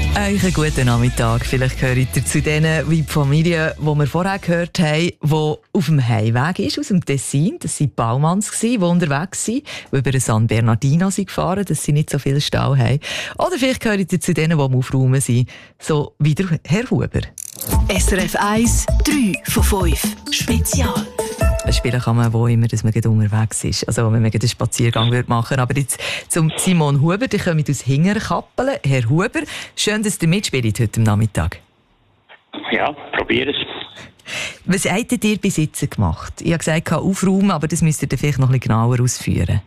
Einen guten Nachmittag. Vielleicht gehört ihr zu denen wie die Familie, die wir vorher gehört haben, die auf dem Heimweg ist aus dem Tessin. Das waren Baumanns, die unterwegs waren, die über den San Bernardino gefahren sind, dass sie nicht so viel Stau haben. Oder vielleicht gehört ihr zu denen, die am Aufräumen sind, so wie der Herr Huber. SRF 1, 3 von 5. Spezial. Spielen kann man wo immer, dass man unterwegs ist. Also wenn man einen Spaziergang machen würde. Aber jetzt zum Simon Huber, der kommt aus Hingerkappelen. Herr Huber, schön, dass ihr mitspielt heute Nachmittag. Ja, probier es. Was habt ihr bis jetzt gemacht? Ich habe gesagt, aufräumen, aber das müsst ihr vielleicht noch ein bisschen genauer ausführen.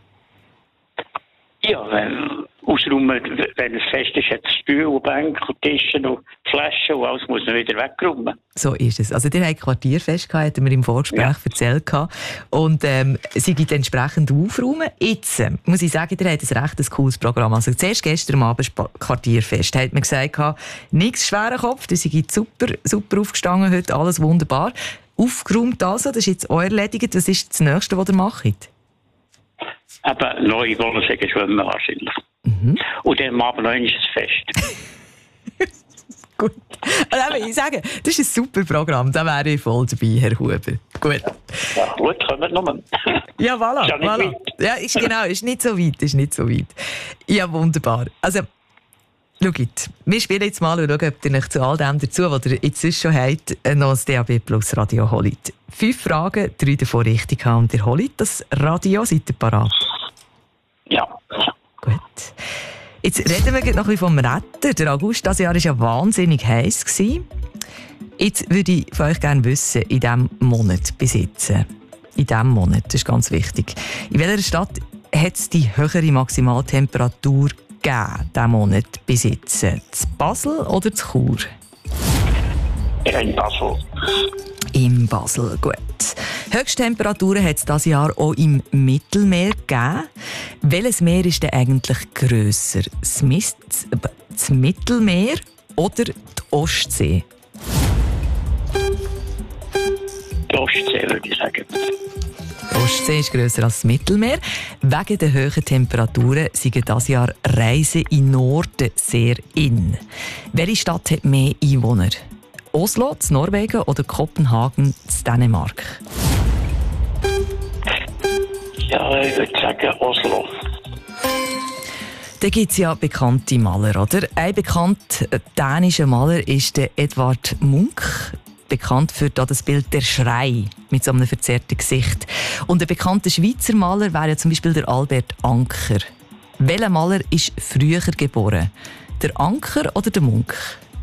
Ja, ausräumen, wenn es fest ist, hat es Stühle, Bänke, Tische und Flaschen und alles muss man wieder wegräumen. So ist es. Also ihr habt Quartierfest gehabt, hatten wir im Vorgespräch erzählt. Und sie gibt entsprechend aufräumen. Jetzt muss ich sagen, ihr habt ein recht cooles Programm. Also zuerst gestern Abend Quartierfest. Da hat man gesagt, nichts schwerer Kopf, das ist super aufgestanden heute, alles wunderbar. Aufgeräumt also, das ist jetzt auch erledigt. Was ist das Nächste, was ihr macht? Eben neue Gollensäge schwimmen wahrscheinlich. Mhm. Und dann am Abend noch ein Fest. Gut. Also, ich sage, das ist ein super Programm. Da wäre ich voll dabei, Herr Huber. Gut. Ja, gut, kommen wir nochmal. Ja, voilà. Ist ja nicht voilà. Ja, ist nicht so weit. Ja, wunderbar. Also, schaut, wir spielen jetzt mal und schauen, ob ihr euch zu all dem dazu, was ihr jetzt schon habt, noch das DAB Plus Radio holt. 5 Fragen, 3 davon richtig haben und ihr holt das Radio. Seid ihr parat? Ja. Gut. Jetzt reden wir noch ein bisschen vom Retter. Der August dieses Jahr war ja wahnsinnig heiß. Jetzt würde ich von euch gerne wissen, in diesem Monat besitzen. In diesem Monat, das ist ganz wichtig. In welcher Stadt hat es die höhere Maximaltemperatur gegeben, diesen Monat besitzen? Zu Basel oder zu Chur? In Basel. In Basel, gut. Höchsttemperaturen hat es dieses Jahr auch im Mittelmeer gegeben. Welches Meer ist denn eigentlich grösser? Das Mittelmeer oder die Ostsee? Die Ostsee, würde ich sagen. Die Ostsee ist grösser als das Mittelmeer. Wegen der hohen Temperaturen sind dieses Jahr Reisen in Norden sehr in. Welche Stadt hat mehr Einwohner? Oslo, zu Norwegen oder Kopenhagen, zu Dänemark? Ja, ich würde sagen Oslo. Da gibt es ja bekannte Maler, oder? Ein bekannter dänischer Maler ist der Edvard Munch. Bekannt für das Bild «Der Schrei» mit so einem verzerrten Gesicht. Und ein bekannter Schweizer Maler wäre ja zum Beispiel der Albert Anker. Welcher Maler ist früher geboren? Der Anker oder der Munch?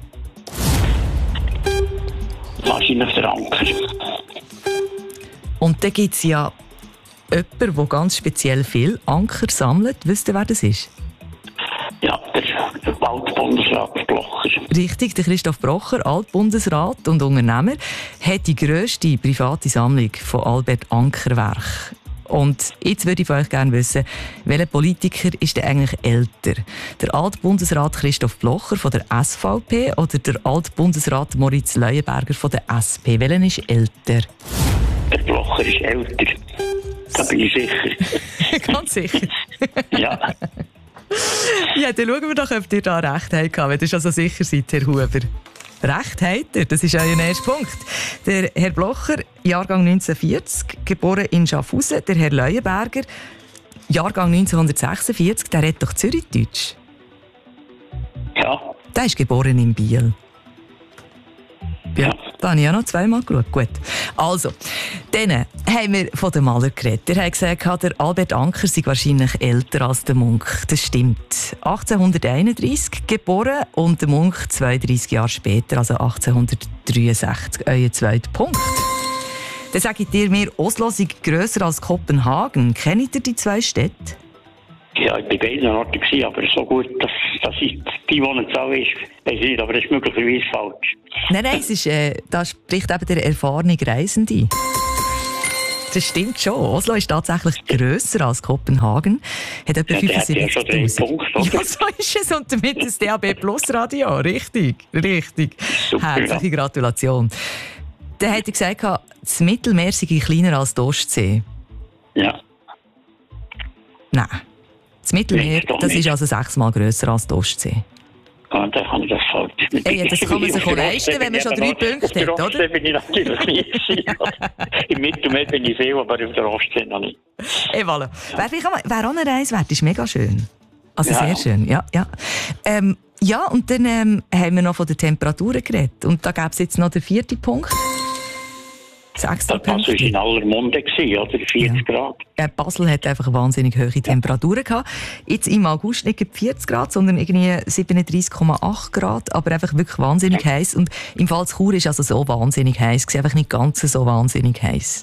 Wahrscheinlich der Anker. Und da gibt es ja jemanden, der ganz speziell viel Anker sammelt. Wisst ihr, wer das ist? Ja, der Altbundesrat Blocher. Richtig, der Christoph Blocher, Altbundesrat und Unternehmer, hat die grösste private Sammlung von Albert Anker-Werken. Und jetzt würde ich von euch gerne wissen, welcher Politiker ist denn eigentlich älter? Der Altbundesrat Christoph Blocher von der SVP oder der Altbundesrat Moritz Leuenberger von der SP? Welcher ist älter? Der Blocher ist älter. Da bin ich sicher. Ganz sicher? Ja. Ja, dann schauen wir doch, ob ihr da recht habt, wenn ihr schon so sicher seid, Herr Huber. Recht habt ihr, das ist euer erster Punkt. Der Herr Blocher, Jahrgang 1940, geboren in Schaffhausen. Der Herr Leuenberger, Jahrgang 1946, der redet doch Zürichdeutsch. Ja. Der ist geboren in Biel. Ja, da habe ich ja noch zweimal geschaut. Gut. Also, dann haben wir von dem Maler geredet. Er hat gesagt, der Albert Anker sei wahrscheinlich älter als der Munch. Das stimmt. 1831 geboren und der Munch 32 Jahre später, also 1863. Euer zweiter Punkt. Dann sagt ihr mir, Oslo sei grösser als Kopenhagen. Kennt ihr die 2 Städte? Ja, ich war bei beiden Orten, aber so gut, dass ich die Wohnungszahl ist, weiß ich nicht, aber das ist möglicherweise falsch. Nein, es ist, da spricht eben der erfahrene Reisende. Das stimmt schon. Oslo ist tatsächlich grösser als Kopenhagen. Hat etwa 75'000. Ja schon 3 Punkte, oder? Ja, so ist es. Und damit das DAB Plus Radio. Richtig. Super, herzliche Gratulation. Dann hat er gesagt, das Mittelmeer sei kleiner als die Ostsee. Ja. Nein. Das Mittelmeer, das ist also 6-mal grösser als die Ostsee. Ah, und dann kann ich das halt. Ey, das kann man sich auch leisten, wenn man schon 3 Punkte hat, oder? Bin ich natürlich nie gewesen. Im Mittelmeer bin ich viel, aber auf der Ostsee noch nicht. Ey, voilà. Wäre auch eine Reise wert, ist mega schön. Also sehr schön, ja. Ja, und dann haben wir noch von den Temperaturen geredet. Und da gäbe es jetzt noch den 4. Punkt. 6 Punkte. Das war in aller Munde, oder? 40 Grad. Basel hat einfach wahnsinnig hohe Temperaturen gehabt. Jetzt im August nicht 40 Grad, sondern irgendwie 37,8 Grad. Aber einfach wirklich wahnsinnig heiß. Und im Fall zu Chur ist also so wahnsinnig heiß. Es war einfach nicht ganz so wahnsinnig heiß.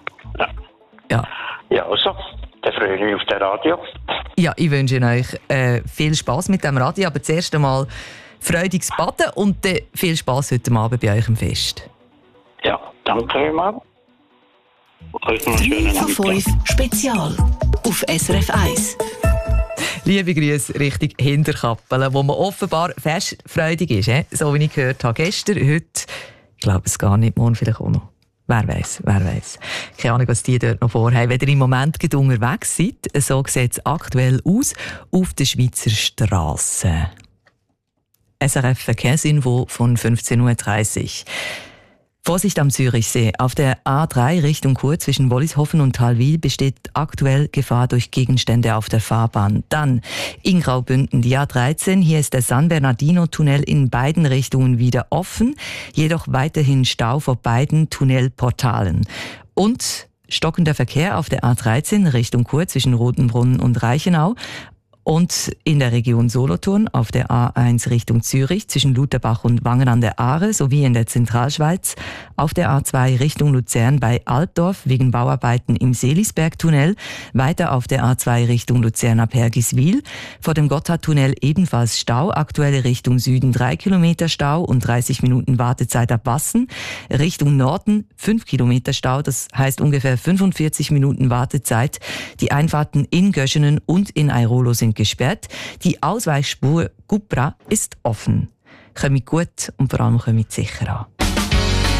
Ja, also, dann freue ich mich auf den Radio. Ja, ich wünsche euch viel Spass mit dem Radio. Aber zuerst einmal freudiges Baden und dann viel Spass heute Abend bei euch im Fest. Ja, danke vielmals. 3 von 5 Spezial auf SRF 1. Liebe Grüße Richtung Hinterkappelen, wo man offenbar festfreudig ist. So wie ich gehört habe. Gestern, heute, ich glaube es gar nicht, morgen vielleicht auch noch. Wer weiß. Keine Ahnung, was die dort noch vorhaben. Wenn ihr im Moment unterwegs seid, so sieht es aktuell aus auf der Schweizer Strasse. SRF Verkehrsinfo von 15.30 Uhr. Vorsicht am Zürichsee. Auf der A3 Richtung Chur zwischen Wollishofen und Thalwil besteht aktuell Gefahr durch Gegenstände auf der Fahrbahn. Dann in Graubünden die A13. Hier ist der San Bernardino-Tunnel in beiden Richtungen wieder offen, jedoch weiterhin Stau vor beiden Tunnelportalen. Und stockender Verkehr auf der A13 Richtung Chur zwischen Rotenbrunnen und Reichenau. Und in der Region Solothurn auf der A1 Richtung Zürich zwischen Lutherbach und Wangen an der Aare sowie in der Zentralschweiz auf der A2 Richtung Luzern bei Altdorf wegen Bauarbeiten im Seelisbergtunnel, weiter auf der A2 Richtung Luzern ab Hergiswil, vor dem Gotthardtunnel ebenfalls Stau, aktuelle Richtung Süden 3 Kilometer Stau und 30 Minuten Wartezeit ab Wassen, Richtung Norden 5 Kilometer Stau, das heißt ungefähr 45 Minuten Wartezeit, die Einfahrten in Göschenen und in Airolo sind gesperrt. Die Ausweichspur Gupra ist offen. Kommt gut und vor allem kommt sicher an.